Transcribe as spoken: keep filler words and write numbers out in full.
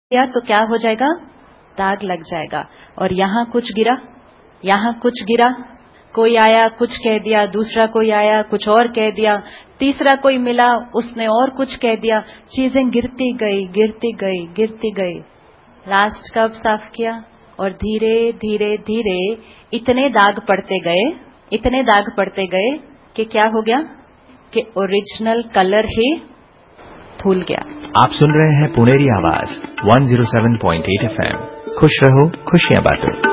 या तो क्या हो जाएगा, दाग लग जाएगा। और यहाँ कुछ गिरा, यहाँ कुछ गिरा, कोई आया कुछ कह दिया, दूसरा कोई आया कुछ और कह दिया, तीसरा कोई मिला उसने और कुछ कह दिया, चीजें गिरती गई गिरती गई गिरती गई। लास्ट कब साफ किया और धीरे धीरे धीरे इतने दाग पड़ते गए, इतने दाग पड़ते गए कि क्या हो गया कि ओरिजिनल कलर ही भूल गया। आप सुन रहे हैं पुणेरी आवाज one zero seven point eight F M. खुश रहो, खुशियां बांटो।